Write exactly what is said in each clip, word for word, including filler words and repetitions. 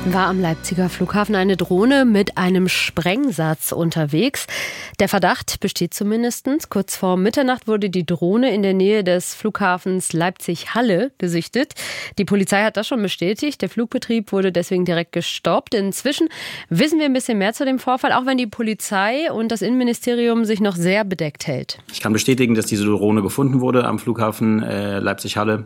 War am Leipziger Flughafen eine Drohne mit einem Sprengsatz unterwegs. Der Verdacht besteht zumindest. Kurz vor Mitternacht wurde die Drohne in der Nähe des Flughafens Leipzig-Halle gesichtet. Die Polizei hat das schon bestätigt. Der Flugbetrieb wurde deswegen direkt gestoppt. Inzwischen wissen wir ein bisschen mehr zu dem Vorfall, auch wenn die Polizei und das Innenministerium sich noch sehr bedeckt hält. Ich kann bestätigen, dass diese Drohne gefunden wurde am Flughafen äh, Leipzig-Halle.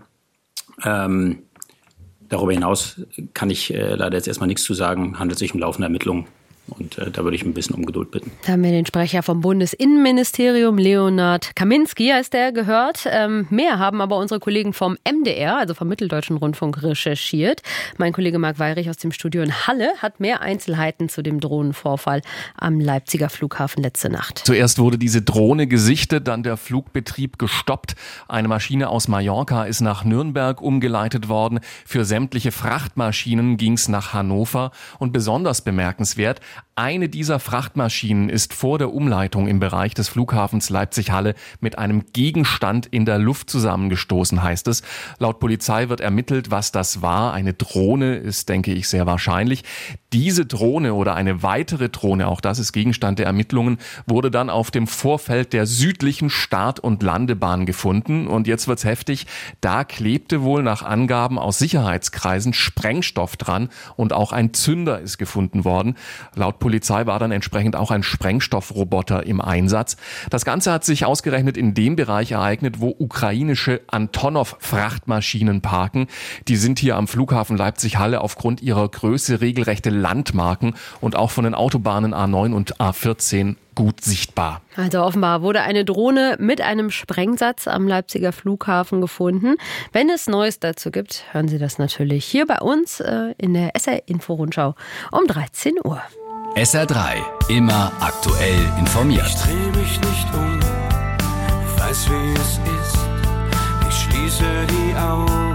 Ähm Darüber hinaus kann ich äh, leider jetzt erstmal nichts zu sagen. Handelt sich um laufende Ermittlungen. Und äh, da würde ich ein bisschen um Geduld bitten. Da haben wir den Sprecher vom Bundesinnenministerium, Leonhard Kaminski, heißt der, gehört. Ähm, mehr haben aber unsere Kollegen vom M D R, also vom Mitteldeutschen Rundfunk, recherchiert. Mein Kollege Marc Weyrich aus dem Studio in Halle hat mehr Einzelheiten zu dem Drohnenvorfall am Leipziger Flughafen letzte Nacht. Zuerst wurde diese Drohne gesichtet, dann der Flugbetrieb gestoppt. Eine Maschine aus Mallorca ist nach Nürnberg umgeleitet worden. Für sämtliche Frachtmaschinen ging es nach Hannover. Und besonders bemerkenswert, eine dieser Frachtmaschinen ist vor der Umleitung im Bereich des Flughafens Leipzig-Halle mit einem Gegenstand in der Luft zusammengestoßen, heißt es. Laut Polizei wird ermittelt, was das war. Eine Drohne ist, denke ich, sehr wahrscheinlich. Diese Drohne oder eine weitere Drohne, auch das ist Gegenstand der Ermittlungen, wurde dann auf dem Vorfeld der südlichen Start- und Landebahn gefunden. Und jetzt wird's heftig. Da klebte wohl nach Angaben aus Sicherheitskreisen Sprengstoff dran und auch ein Zünder ist gefunden worden. Laut Polizei war dann entsprechend auch ein Sprengstoffroboter im Einsatz. Das Ganze hat sich ausgerechnet in dem Bereich ereignet, wo ukrainische Antonov-Frachtmaschinen parken. Die sind hier am Flughafen Leipzig-Halle aufgrund ihrer Größe regelrechte Landmarken und auch von den Autobahnen A neun und A vierzehn gut sichtbar. Also offenbar wurde eine Drohne mit einem Sprengsatz am Leipziger Flughafen gefunden. Wenn es Neues dazu gibt, hören Sie das natürlich hier bei uns äh, in der S R-Info-Rundschau um dreizehn Uhr. S R drei, immer aktuell informiert. Ich dreh mich nicht um, ich weiß wie es ist, ich schließe die Augen.